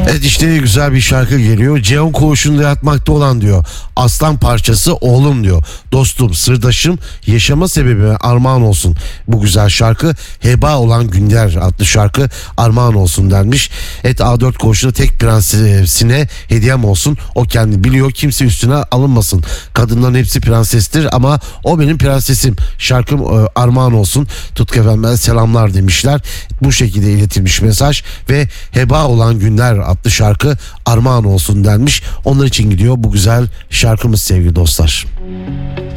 Evet, işte güzel bir şarkı geliyor. Ceyhun koğuşunda yatmakta olan diyor. Aslan parçası oğlum diyor. Dostum, sırdaşım, yaşama sebebime armağan olsun. Bu güzel şarkı Heba olan Günler adlı şarkı armağan olsun denmiş. Evet, A4 koğuşunda tek prensesine hediyem olsun. O kendi biliyor, kimse üstüne alınmasın. Kadınların hepsi prensestir ama o benim prensesim. Şarkım armağan olsun. Tutku efendim selamlar demişler. Bu şekilde iletilmiş mesaj ve Heba olan Günler adlı şarkı armağan olsun denmiş. Onlar için gidiyor bu güzel şarkımız sevgili dostlar.